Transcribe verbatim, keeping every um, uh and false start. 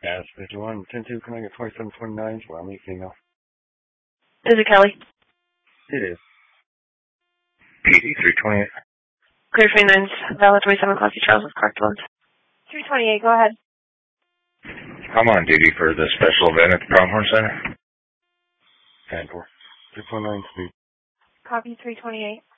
Gas fifty-one, ten two, can I get twenty-seven twenty-nine? Well, I'm a female. Is it Kelly? It is. P D three twenty-eight. Clear twenty-nine, valid twenty-seven, Classy Charles with correct ones. three twenty-eight, go ahead. I'm on duty for the special event at the Pronghorn Center. ten four. three four nine speed. Copy three twenty-eight.